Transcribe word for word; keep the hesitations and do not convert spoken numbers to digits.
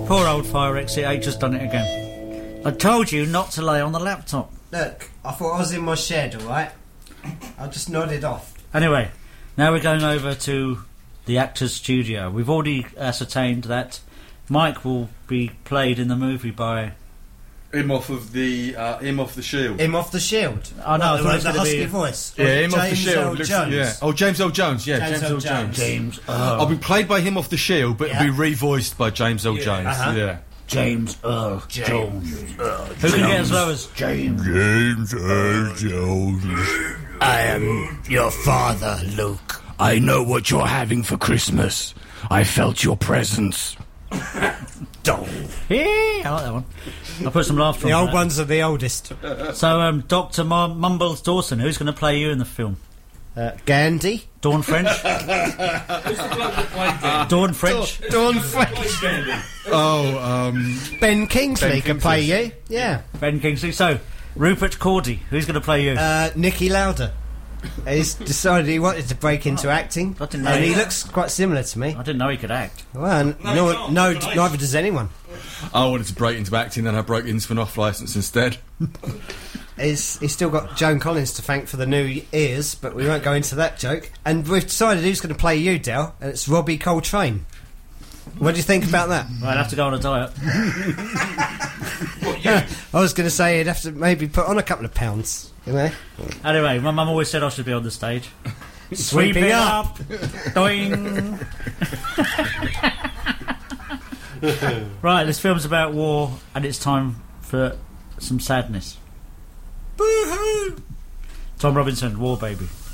Poor old Fire Exit eight just done it again. I told you not to lay on the laptop. Look, I thought I was in my shed, alright? I just nodded off. Anyway, now we're going over to the actor's studio. We've already ascertained that Mike will be played in the movie by... Him off of the uh, him off the Shield. Him off the Shield. Oh no, what, I thought it was the going to husky be voice. Yeah, him James off the Shield. Earl Looks- Jones. yeah. Oh, James Earl Jones. Yeah, James James, Earl Earl Jones. Jones. James. I'll be played by him off the Shield, but Yeah. it'll be revoiced by James Earl Jones. Uh-huh. Yeah. James Earl James Jones. Who can get as low as James? James Earl Jones. I am your father, Luke. I know what you're having for Christmas. I felt your presence. Hey, I like that one. I'll put some laughter The on old that. ones are the oldest. So, um, Doctor M- Mumbles Dawson, who's going to play you in the film? Uh, Gandhi. Dawn French? Dawn French? Dawn French. Oh, um, Ben Kingsley Ben can play Kingsley. you. Yeah. Ben Kingsley. So, Rupert Cordy, who's going to play you? Uh, Nicky Lauder. He's decided he wanted to break into acting, I didn't know and he that. looks quite similar to me. I didn't know he could act. Well, no, no, neither does anyone. I wanted to break into acting, then I broke into an off licence instead. He's, he's still got Joan Collins to thank for the new ears, but we won't go into that joke. And we've decided who's going to play you, Del, and it's Robbie Coltrane. What do you think about that? I'd have to go on a diet. I was going to say he'd have to maybe put on a couple of pounds, you know? Anyway, my mum always said I should be on the stage. Sweeping it up. Doing. Right, this film's about war, and it's time for some sadness. Boo-hoo! Tom Robinson, War Baby.